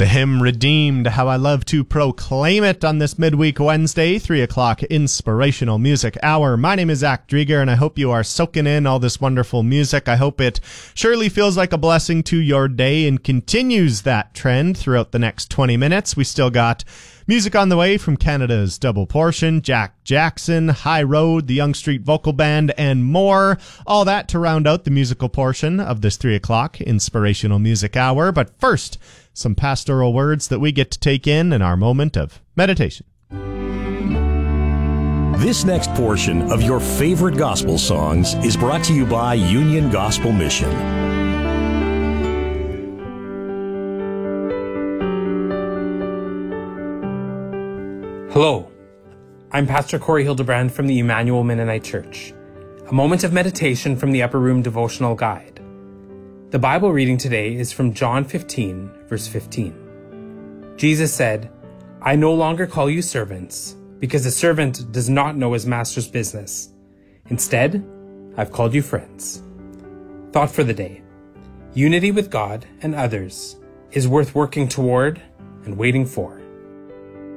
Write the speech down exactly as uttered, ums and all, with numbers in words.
The hymn Redeemed, how I love to proclaim it on this midweek Wednesday, three o'clock Inspirational Music Hour. My name is Zach Drieger, and I hope you are soaking in all this wonderful music. I hope it surely feels like a blessing to your day and continues that trend throughout the next twenty minutes. We still got music on the way from Canada's Double Portion, Jack Jackson, High Road, the Young Street Vocal Band, and more. All that to round out the musical portion of this three o'clock Inspirational Music Hour. But first, some pastoral words that we get to take in in our moment of meditation. This next portion of your favorite gospel songs is brought to you by Union Gospel Mission. Hello, I'm Pastor Corey Hildebrand from the Emmanuel Mennonite Church. A moment of meditation from the Upper Room Devotional Guide. The Bible reading today is from John fifteen, verse fifteen. Jesus said, "I no longer call you servants, because a servant does not know his master's business. Instead, I've called you friends." Thought for the day. Unity with God and others is worth working toward and waiting for.